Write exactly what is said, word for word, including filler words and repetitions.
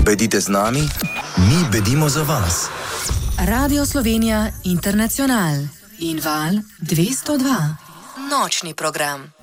Bedite z nami, mi bedimo za vas. Radio Slovenija International in Val dvesto dva. Nočni program.